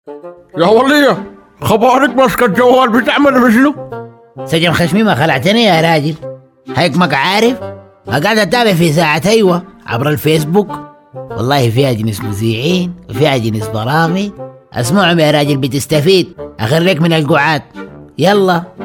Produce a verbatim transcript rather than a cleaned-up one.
يا ولية، خبرك ماسكة الجوال بتعمل بشنو؟ سجن خشمي ما خلعتني يا راجل. هيك عارف قاعد اتابع في ساعة ايوه عبر الفيسبوك. والله فيها جنس مذيعين وفيها جنس برامج. اسمعهم يا راجل بتستفيد. اخريك من القعاد. يلا.